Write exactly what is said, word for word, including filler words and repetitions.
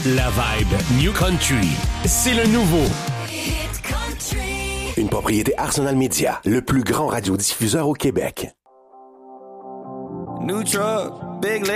La vibe New Country, c'est le nouveau. Une propriété Arsenal Media, le plus grand radiodiffuseur au Québec. New truck, big